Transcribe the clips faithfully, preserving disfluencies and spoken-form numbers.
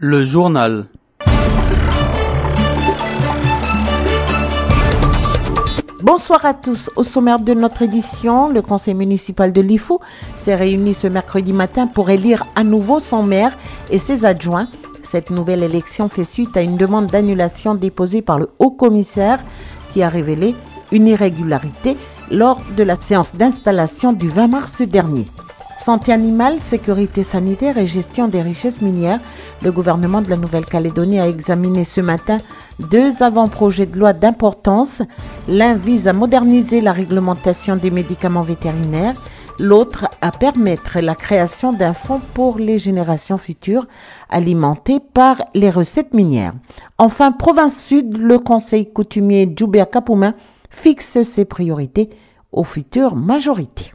Le journal. Bonsoir à tous. Au sommaire de notre édition, le conseil municipal de l'Ifou s'est réuni ce mercredi matin pour élire à nouveau son maire et ses adjoints. Cette nouvelle élection fait suite à une demande d'annulation déposée par le haut-commissaire qui a révélé une irrégularité lors de la séance d'installation du vingt mars dernier. Santé animale, sécurité sanitaire et gestion des richesses minières, le gouvernement de la Nouvelle-Calédonie a examiné ce matin deux avant-projets de loi d'importance. L'un vise à moderniser la réglementation des médicaments vétérinaires, l'autre à permettre la création d'un fonds pour les générations futures alimenté par les recettes minières. Enfin, province sud, le conseil coutumier Djoubéa-Kapoumin fixe ses priorités aux futures majorités.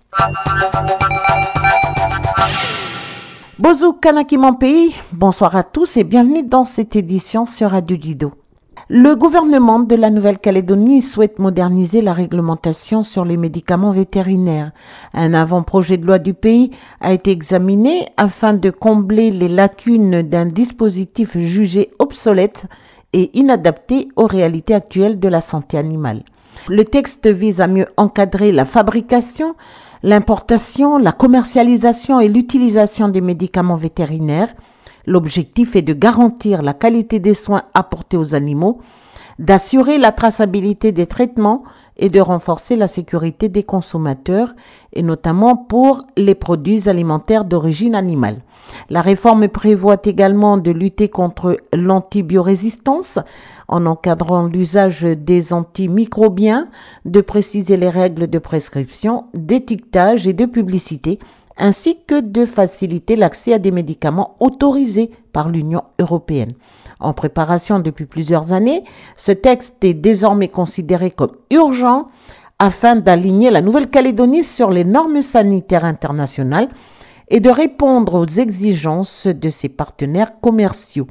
Bozou Kanaki mon pays, bonsoir à tous et bienvenue dans cette édition sur Radio Dido. Le gouvernement de la Nouvelle-Calédonie souhaite moderniser la réglementation sur les médicaments vétérinaires. Un avant-projet de loi du pays a été examiné afin de combler les lacunes d'un dispositif jugé obsolète et inadapté aux réalités actuelles de la santé animale. Le texte vise à mieux encadrer la fabrication, l'importation, la commercialisation et l'utilisation des médicaments vétérinaires. L'objectif est de garantir la qualité des soins apportés aux animaux, d'assurer la traçabilité des traitements et de renforcer la sécurité des consommateurs, et notamment pour les produits alimentaires d'origine animale. La réforme prévoit également de lutter contre l'antibiorésistance en encadrant l'usage des antimicrobiens, de préciser les règles de prescription, d'étiquetage et de publicité, ainsi que de faciliter l'accès à des médicaments autorisés par l'Union européenne. En préparation depuis plusieurs années, ce texte est désormais considéré comme urgent afin d'aligner la Nouvelle-Calédonie sur les normes sanitaires internationales et de répondre aux exigences de ses partenaires commerciaux.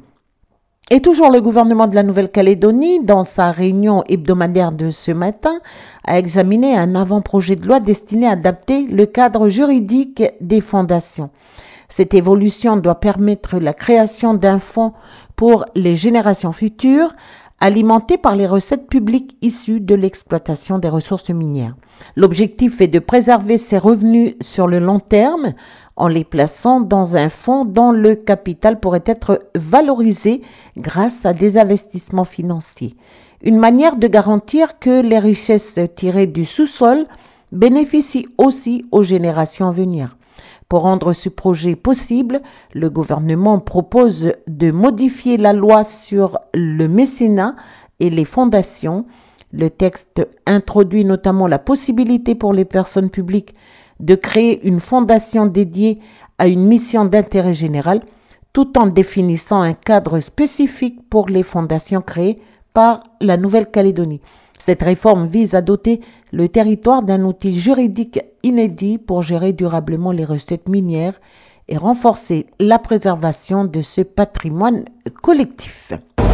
Et toujours le gouvernement de la Nouvelle-Calédonie, dans sa réunion hebdomadaire de ce matin, a examiné un avant-projet de loi destiné à adapter le cadre juridique des fondations. Cette évolution doit permettre la création d'un fonds pour les générations futures, alimenté par les recettes publiques issues de l'exploitation des ressources minières. L'objectif est de préserver ces revenus sur le long terme en les plaçant dans un fonds dont le capital pourrait être valorisé grâce à des investissements financiers. Une manière de garantir que les richesses tirées du sous-sol bénéficient aussi aux générations à venir. Pour rendre ce projet possible, le gouvernement propose de modifier la loi sur le mécénat et les fondations. Le texte introduit notamment la possibilité pour les personnes publiques de créer une fondation dédiée à une mission d'intérêt général, tout en définissant un cadre spécifique pour les fondations créées par la Nouvelle-Calédonie. Cette réforme vise à doter le territoire d'un outil juridique inédit pour gérer durablement les recettes minières et renforcer la préservation de ce patrimoine collectif.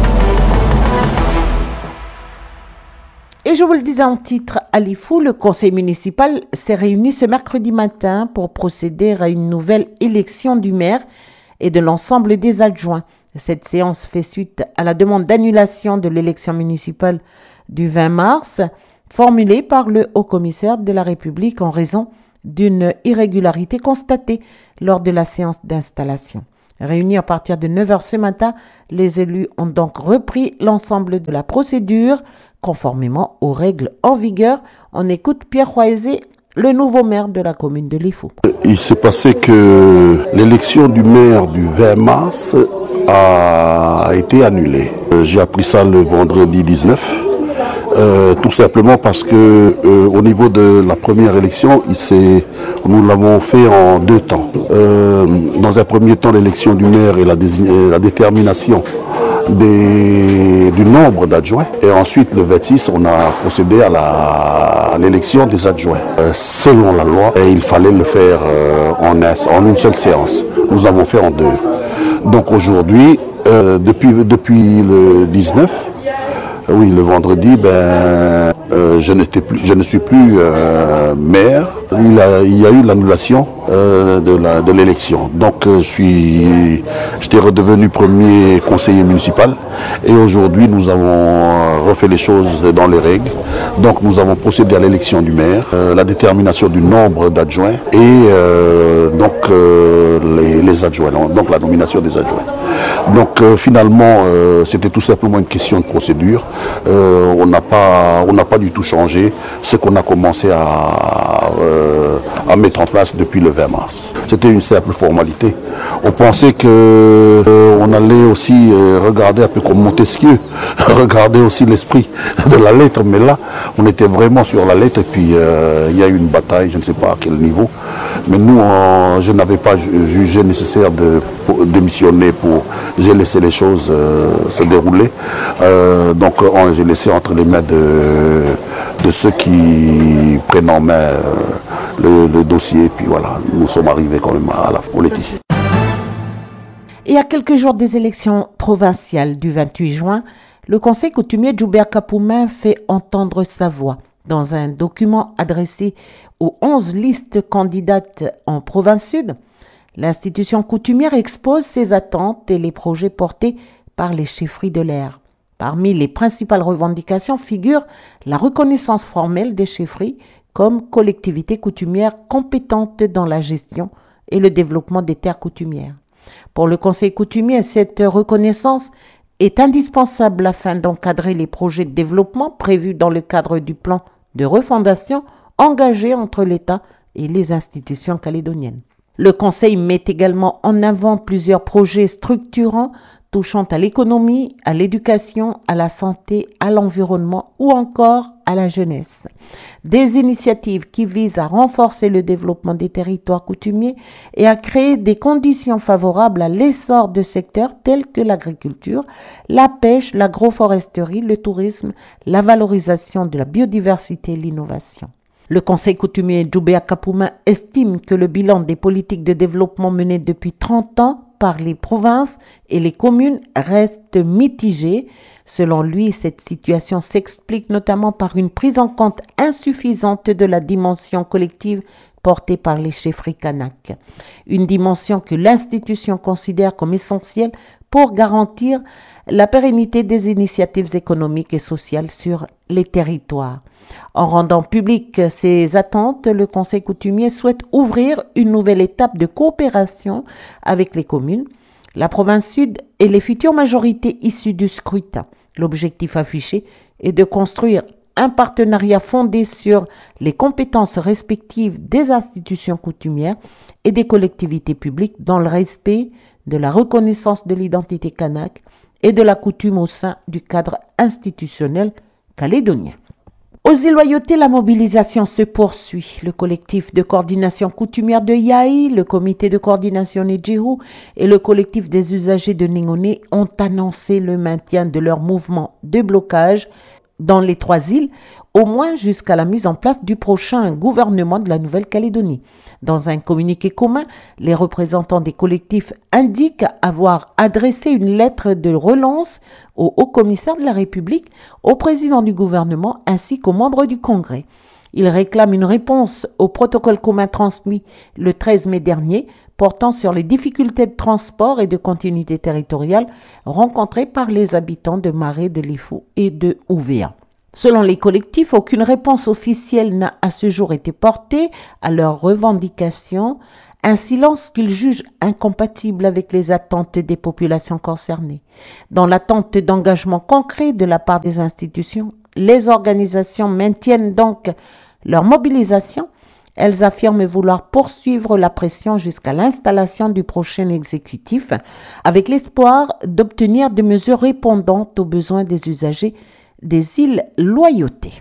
Et je vous le disais en titre à l'Ifou, le conseil municipal s'est réuni ce mercredi matin pour procéder à une nouvelle élection du maire et de l'ensemble des adjoints. Cette séance fait suite à la demande d'annulation de l'élection municipale du vingt mars, formulée par le haut-commissaire de la République en raison d'une irrégularité constatée lors de la séance d'installation. Réunis à partir de neuf heures ce matin, les élus ont donc repris l'ensemble de la procédure conformément aux règles en vigueur. On écoute Pierre Roisé, le nouveau maire de la commune de l'Ifou. Il s'est passé que l'élection du maire du vingt mars a été annulée. J'ai appris ça le vendredi dix-neuf. Euh, tout simplement parce que euh, au niveau de la première élection, il s'est, nous l'avons fait en deux temps. Euh, dans un premier temps, l'élection du maire et la, désign- la détermination des, du nombre d'adjoints. Et ensuite, le vingt-six, on a procédé à, la, à l'élection des adjoints. Euh, selon la loi, et il fallait le faire euh, en, un, en une seule séance. Nous avons fait en deux. Donc aujourd'hui, euh, depuis, depuis le dix-neuf, oui, le vendredi, ben, euh, je, n'étais plus, je ne suis plus euh, maire. Il, a, il y a eu l'annulation euh, de l'élection. Donc euh, je suis, j'étais redevenu premier conseiller municipal et aujourd'hui nous avons refait les choses dans les règles. Donc nous avons procédé à l'élection du maire, euh, la détermination du nombre d'adjoints et euh, donc euh, les, les adjoints, donc la nomination des adjoints. Donc euh, finalement, euh, c'était tout simplement une question de procédure. Euh, on n'a pas, on n'a pas du tout changé ce qu'on a commencé à, euh, à mettre en place depuis le vingt mars. C'était une simple formalité. On pensait que euh, on allait aussi euh, regarder un peu comme Montesquieu, regarder aussi l'esprit de la lettre, mais là, on était vraiment sur la lettre et puis euh, il y a eu une bataille, je ne sais pas à quel niveau. Mais nous, on, je n'avais pas jugé nécessaire de démissionner pour... J'ai laissé les choses euh, se dérouler. Euh, donc j'ai laissé entre les mains de, de ceux qui prennent en main euh, le, le dossier. Puis voilà, nous sommes arrivés quand même à la politique. Et à quelques jours des élections provinciales du vingt-huit juin, le conseil coutumier Djoubert Kapoumin fait entendre sa voix. Dans un document adressé aux onze listes candidates en province sud, l'institution coutumière expose ses attentes et les projets portés par les chefferies de l'air. Parmi les principales revendications figure la reconnaissance formelle des chefferies comme collectivités coutumières compétentes dans la gestion et le développement des terres coutumières. Pour le conseil coutumier, cette reconnaissance est indispensable afin d'encadrer les projets de développement prévus dans le cadre du plan de refondation engagé entre l'État et les institutions calédoniennes. Le Conseil met également en avant plusieurs projets structurants touchant à l'économie, à l'éducation, à la santé, à l'environnement ou encore à la jeunesse. Des initiatives qui visent à renforcer le développement des territoires coutumiers et à créer des conditions favorables à l'essor de secteurs tels que l'agriculture, la pêche, l'agroforesterie, le tourisme, la valorisation de la biodiversité et l'innovation. Le conseil coutumier Djoubert Kapoumin estime que le bilan des politiques de développement menées depuis trente ans par les provinces et les communes reste mitigé. Selon lui, cette situation s'explique notamment par une prise en compte insuffisante de la dimension collective portée par les chefferies kanak. Une dimension que l'institution considère comme essentielle pour garantir la pérennité des initiatives économiques et sociales sur les territoires. En rendant publiques ces attentes, le Conseil coutumier souhaite ouvrir une nouvelle étape de coopération avec les communes, la province sud et les futures majorités issues du scrutin. L'objectif affiché est de construire un partenariat fondé sur les compétences respectives des institutions coutumières et des collectivités publiques dans le respect de la reconnaissance de l'identité kanak et de la coutume au sein du cadre institutionnel calédonien. Aux Îles-Loyauté, la mobilisation se poursuit. Le collectif de coordination coutumière de Yaï, le comité de coordination Nedjirou et le collectif des usagers de Ningoné ont annoncé le maintien de leur mouvement de blocage dans les trois îles, au moins jusqu'à la mise en place du prochain gouvernement de la Nouvelle-Calédonie. Dans un communiqué commun, les représentants des collectifs indiquent avoir adressé une lettre de relance au haut-commissaire de la République, au président du gouvernement ainsi qu'aux membres du Congrès. Ils réclament une réponse au protocole commun transmis le treize mai dernier portant sur les difficultés de transport et de continuité territoriale rencontrées par les habitants de Marais, de Lifou et de Ouvéa. Selon les collectifs, aucune réponse officielle n'a à ce jour été portée à leurs revendications, un silence qu'ils jugent incompatible avec les attentes des populations concernées. Dans l'attente d'engagement concret de la part des institutions, les organisations maintiennent donc leur mobilisation. Elles affirment vouloir poursuivre la pression jusqu'à l'installation du prochain exécutif, avec l'espoir d'obtenir des mesures répondantes aux besoins des usagers des îles Loyauté.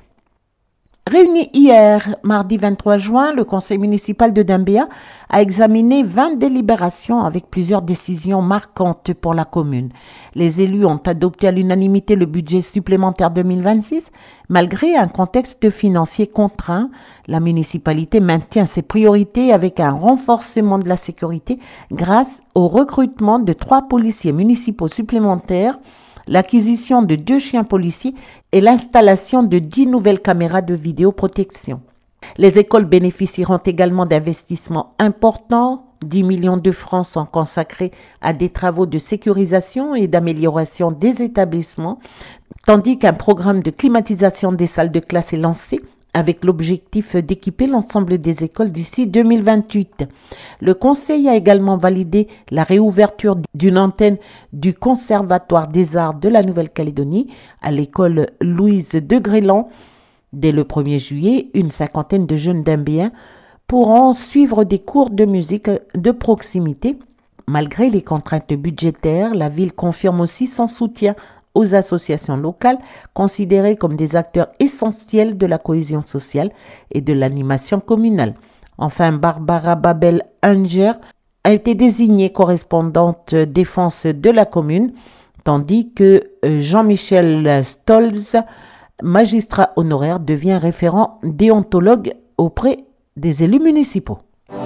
Réuni hier, mardi vingt-trois juin, le conseil municipal de Dembéa a examiné vingt délibérations avec plusieurs décisions marquantes pour la commune. Les élus ont adopté à l'unanimité le budget supplémentaire deux mille vingt-six. Malgré un contexte financier contraint, la municipalité maintient ses priorités avec un renforcement de la sécurité grâce au recrutement de trois policiers municipaux supplémentaires l'acquisition de deux chiens policiers et l'installation de dix nouvelles caméras de vidéoprotection. Les écoles bénéficieront également d'investissements importants. dix millions de francs sont consacrés à des travaux de sécurisation et d'amélioration des établissements, tandis qu'un programme de climatisation des salles de classe est lancé avec l'objectif d'équiper l'ensemble des écoles d'ici deux mille vingt-huit. Le Conseil a également validé la réouverture d'une antenne du Conservatoire des Arts de la Nouvelle-Calédonie à l'école Louise de Grélan. Dès le premier juillet, une cinquantaine de jeunes d'Ambéens pourront suivre des cours de musique de proximité. Malgré les contraintes budgétaires, la ville confirme aussi son soutien aux associations locales considérées comme des acteurs essentiels de la cohésion sociale et de l'animation communale. Enfin, Barbara Babel-Unger a été désignée correspondante défense de la commune, tandis que Jean-Michel Stolz, magistrat honoraire, devient référent déontologue auprès des élus municipaux.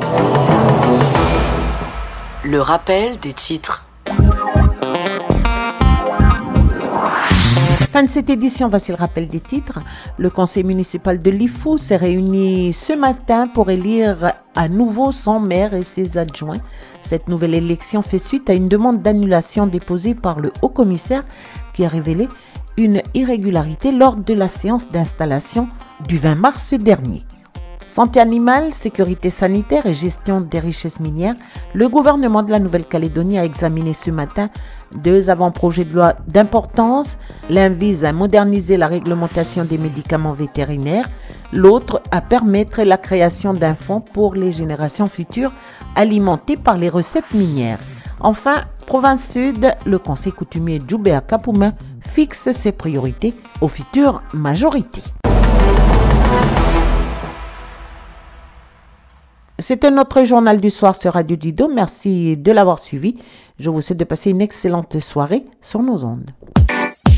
Le rappel des titres. Fin de cette édition, voici le rappel des titres. Le conseil municipal de Lifou s'est réuni ce matin pour élire à nouveau son maire et ses adjoints. Cette nouvelle élection fait suite à une demande d'annulation déposée par le haut-commissaire qui a révélé une irrégularité lors de la séance d'installation du vingt mars dernier. Santé animale, sécurité sanitaire et gestion des richesses minières, le gouvernement de la Nouvelle-Calédonie a examiné ce matin deux avant-projets de loi d'importance. L'un vise à moderniser la réglementation des médicaments vétérinaires, l'autre à permettre la création d'un fonds pour les générations futures alimenté par les recettes minières. Enfin, province sud, le conseil coutumier Djoubéa Kapoumin fixe ses priorités aux futures majorités. C'était notre journal du soir sur Radio Dido. Merci de l'avoir suivi. Je vous souhaite de passer une excellente soirée sur nos ondes.